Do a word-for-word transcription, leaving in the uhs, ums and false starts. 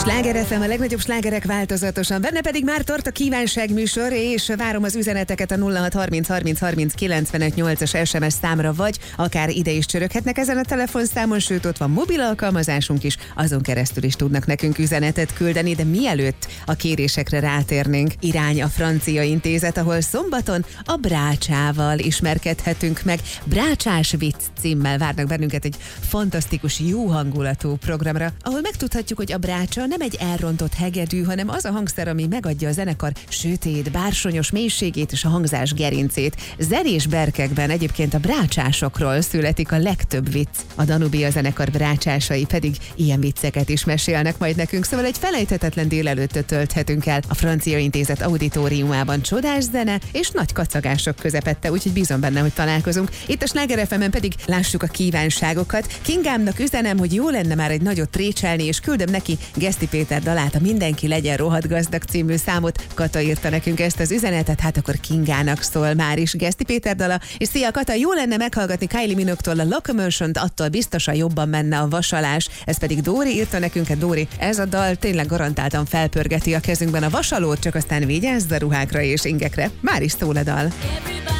Sláger ef em, a legnagyobb slágerek változatosan, benne pedig már tart a kívánságműsor, és várom az üzeneteket a nulla hat harminc harminc harminc kilencvenöt nyolcas es em es számra, vagy akár ide is csöröghetnek ezen a telefonszámon, sőt ott van mobil alkalmazásunk is, azon keresztül is tudnak nekünk üzenetet küldeni, de mielőtt a kérésekre rátérnénk, irány a Francia Intézet, ahol szombaton a brácsával ismerkedhetünk meg. Brácsás vicc címmel várnak bennünket egy fantasztikus, jó hangulatú programra, ahol megtudhatjuk, hogy a brácsa nem egy elrontott hegedű, hanem az a hangszer, ami megadja a zenekar sötét, bársonyos mélységét és a hangzás gerincét. Zenés berkekben egyébként a brácsásokról születik a legtöbb vicc. A Danubia zenekar brácsásai pedig ilyen vicceket is mesélnek majd nekünk, szóval egy felejthetetlen délelőttöt tölthetünk el a Francia Intézet auditoriumában, csodás zene és nagy kacagások közepette, úgyhogy bízom benne, hogy találkozunk. Itt a Sláger ef emen pedig lássuk a kívánságokat. Kingámnak üzenem, hogy jó lenne már egy nagyot trécselni, és küldöm neki Geszti Péter dalát, a Mindenki legyen rohadt gazdag című számot. Kata írta nekünk ezt az üzenetet, hát akkor Kingának szól már is Geszti Péter dala. És szia Kata, jó lenne meghallgatni Kylie Minogue-tól a Locomotion-t, attól biztosan jobban menne a vasalás. Ez pedig Dóri írta nekünk, hát Dóri, ez a dal tényleg garantáltan felpörgeti a kezünkben a vasalót, csak aztán vigyázz a ruhákra és ingekre. Már is szól a dal.